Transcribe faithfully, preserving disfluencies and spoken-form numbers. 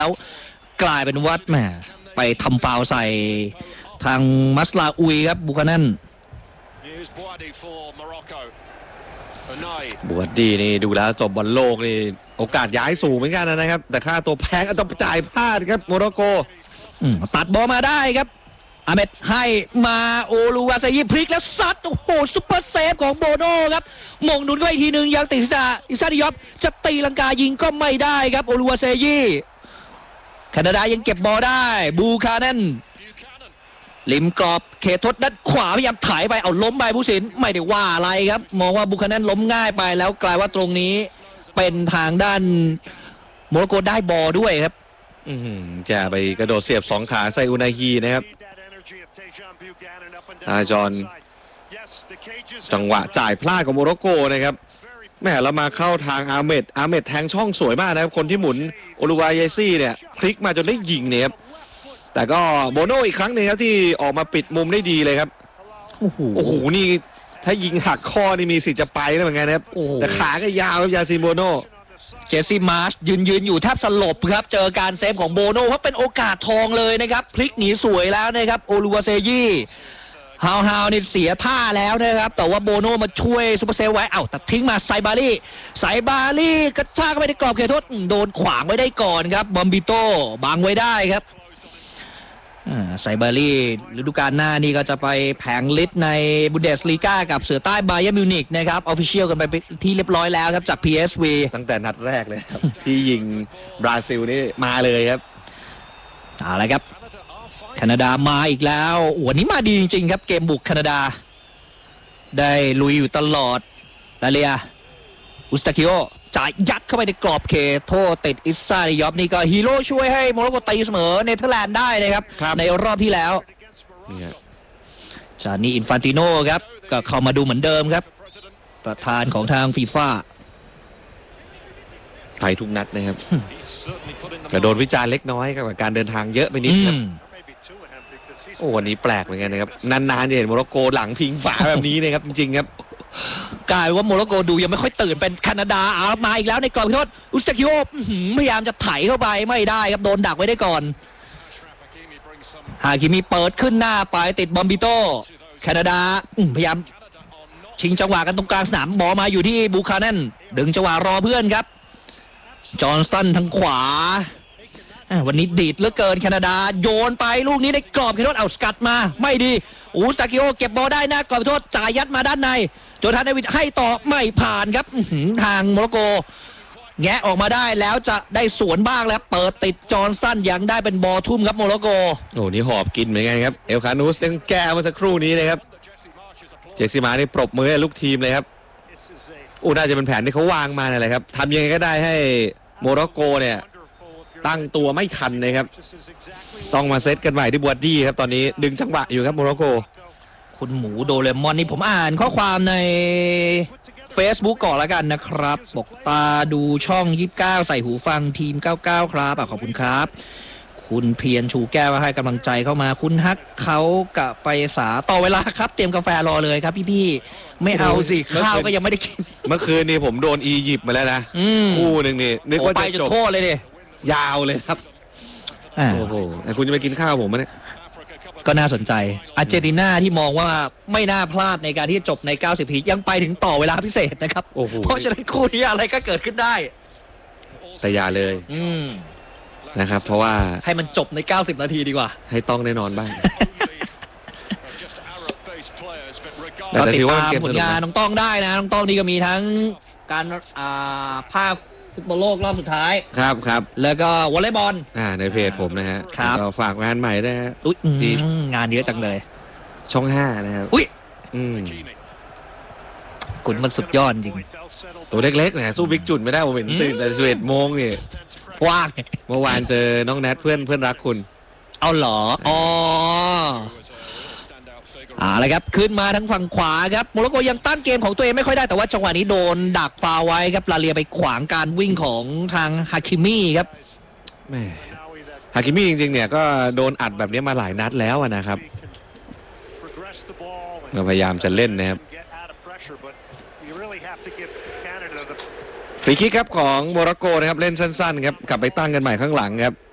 แล้วกลายเป็นวัดแหมไปทำฟาวล์ใส่ทางมัสลาอุยครับบุคานันบวดดีนี่ดูแล้วจบบอลโลกนี่โอกาสย้ายสูงเหมือนกันนะครับแต่ค่าตัวแพงต้องจ่ายพลาดครับโมร็อกโกตัดบอลมาได้ครับอาเมดให้มาโอลูวาซายีพลิกแล้วซัดโอ้โหซุปเปอร์เซฟของโบโน่ครับมงหนุนก็อีกทีหนึ่งยังติดซาอิซาดิยอฟจะตีลังกายิงก็ไม่ได้ครับโอลูวาซายีแคนาดายังเก็บบอลได้บูคานันลิมกรอบเขตโทษด้านขวาพยายามถ่ายไปเอาล้มไปผู้สินไม่ได้ว่าอะไรครับมองว่าบูคานันล้มง่ายไปแล้วกลายว่าตรงนี้เป็นทางด้านโมร็อกโกได้บอลด้วยครับจะไปกระโดดเสียบสองขาใส่อุนาฮีนะครับอาจอนจังหวะจ่ายพลาดของโมร็อกโกนะครับแม่เรามาเข้าทางอาเมดอาเมดแทงช่องสวยมากนะครับคนที่หมุนโอลูวาเยซี่เนี่ยพลิกมาจนได้ยิงเนี่ยครับแต่ก็โบโน่อีกครั้งหนึ่งครับที่ออกมาปิดมุมได้ดีเลยครับโอ้โหโอ้โหนี่ถ้ายิงหักข้อนี่มีสิทธิ์จะไปแล้วเหมือนกันนะครับแต่ขาก็ยาวครับยาซินโบโน่เจสซี่มาร์ชยืนยืนอยู่แทบสลบครับเจอการเซฟของโบโน่เพราะเป็นโอกาสทองเลยนะครับพลิกหนีสวยแล้วนะครับโอลูวาเซยีฮาวฮาวนี่เสียท่าแล้วนะครับแต่ว่าโบโน่มาช่วยซุปเปอร์เซฟไว้เอ้าแต่ทิ้งมาไซบารี่ไซบารี่กระชากไปในกรอบเขตโทษโดนขวางไว้ได้ก่อนครับบอมบิโต้บังไว้ได้ครับไซบารี่ฤดูกาลหน้านี่ก็จะไปแผงฤทธิ์ในบุนเดสลีกากับเสือใต้บาเยิร์นมิวนิกนะครับออฟฟิเชียลกันไปที่เรียบร้อยแล้วครับจาก พี เอส วีตั้งแต่นัดแรกเลยครับ ที่ยิงบราซิลนี่มาเลยครับเอาละครับแคนาดามาอีกแล้ววันนี้มาดีจริงๆครับเกมบุกแคนาดาได้ลุยอยู่ตลอดลาเลียอุสตาคิโอจ่ายยัดเข้าไปในกรอบเขตโทษติดอิซาดิยอฟนี่ก็ฮีโร่ช่วยให้โมร็อกโกตีเสมอเนเธอร์แลนด์ได้นะครับในรอบที่แล้วจานี่อินฟานติโนครับก็เข้ามาดูเหมือนเดิมครับประธานของทางฟีฟ่าไทยทุกนัดนะครับแต่โดนวิจารณ์เล็กน้อยกับการเดินทางเยอะไปนิดครับโอ้วันนี้แปลกเหมือนกันนะครับนานๆจะเห็นโมร็อกโกหลังพิงฝาแบบนี้นะครับจริงๆครับกลายว่าโมร็อกโกดูยังไม่ค่อยตื่นเป็นแคนาดาเอามาอีกแล้วในกรอบโทษอุสตาคิโอพยายามจะไถเข้าไปไม่ได้ครับโดนดักไว้ได้ก่อนฮาคิมิเปิดขึ้นหน้าไปติดบอมบิโต้แคนาดาพยายามชิงจังหวะกันตรงกลางสนามบอลมาอยู่ที่บูคานันดึงจังหวะรอเพื่อนครับจอห์นสตันทางขวาวันนี้ดีดเหลือเกินแคนาดาโยนไปลูกนี้ในกรอบเขตโทษเอาสกัดมาไม่ดีอุสตาคิโอเก็บบอลได้หน้ากรอบเขตโทษจ่ายยัดมาด้านในโจนาธานเดวิดให้ต่อไม่ผ่านครับทางโมร็อกโกแงะออกมาได้แล้วจะได้สวนบ้างแล้วเปิดติดจอห์นสันยังได้เป็นบอลทุ่มครับโมร็อกโกโอ้นี่หอบกินเหมือนกันครับเอลคานูสยังแก้มาสักครู่นี้นะครับเจสซี่มานี่ปรบมือให้ลูกทีมเลยครับโอ้น่าจะเป็นแผนที่เขาวางมาอะไรครับทำยังไงก็ได้ให้โมร็อกโกเนี่ยตั้งตัวไม่ทันนะครับต้องมาเซตกันใหม่ที่บัวดี้ครับตอนนี้ดึงจังหวะอยู่ครับโมร็อกโกคุณหมูโดเรมอนนี่ผมอ่านข้อความใน Facebook ก่อนแล้วกันนะครับบอกตาดูช่องยี่สิบเก้าใส่หูฟังทีมเก้าสิบเก้าครับขอบคุณครับคุณเพียรชูแก้วให้กำลังใจเข้ามาคุณฮักเขากะไปสาต่อเวลาครับเตรียมกาแฟรอเลยครับพี่ๆไม่เอาสิข้าวก็ยังไม่ได้กินเมื่อคืนนี้ผมโดนอียิปต์มาแล้วนะคู่หนึ่งนี่นึกว่าจะจบโคตรเลยดิยาวเลยครับโอ้โหคุณจะไปกินข้าวผมไหมเนี่ยก็น่าสนใจอาร์เจนตินาที่มองว่าไม่น่าพลาดในการที่จะจบในเก้าสิบนาทียังไปถึงต่อเวลาพิเศษนะครับเพราะฉะนั้นคู่นี้อะไรก็เกิดขึ้นได้แต่อย่าเลยนะครับเพราะว่าให้มันจบในเก้าสิบนาทีดีกว่าให้ต้องแน่นอนบ้างแต่ติดตามผลงานน้องต้องได้นะน้องต้องนี่ก็มีทั้งการภาคฟุตบอลโลกรอบสุดท้ายครับครับแล้วก็วอลเลย์บอลอ่าในเพจผมนะฮะครับเราฝากงานใหม่ได้ฮะอุ้ยงานเยอะจังเลยช่องห้านะครับอุ้ยอืมคุณมันสุดยอดจริงตัวเล็กๆนะสู้บิ๊กจุดไม่ได้ผมเห็นตื่นแต่สิบเอ็ดโมงนี่ว่างเมื่อวานเจอน้องแนทเพื่อนเพื่อนรักคุณเอาเหรออ๋ออ่าเลยครับขึ้นมาทั้งฝั่งขวาครับโมร็อกโกยังตั้งเกมของตัวเองไม่ค่อยได้แต่ว่าจังหวะนี้โดนดักฟาวไว้ครับลาเลียไปขวางการวิ่งของทางฮาคิมิครับแม่ฮาคิมิจริงๆเนี่ยก็โดนอัดแบบนี้มาหลายนัดแล้วนะครับก็พยายามจะเล่นนะครับฟรีคิกครับของโมร็อกโกนะครับเล่นสั้นๆครับกลับไปตั้งกันใหม่ข้างหลังครับ